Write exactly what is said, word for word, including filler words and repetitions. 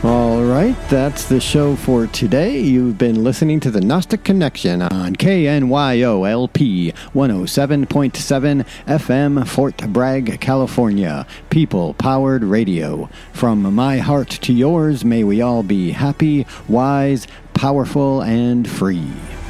All right, that's the show for today. You've been listening to the Gnostic Connection on K N Y O L P one oh seven point seven F M, Fort Bragg, California. People-powered radio. From my heart to yours, may we all be happy, wise, powerful, and free.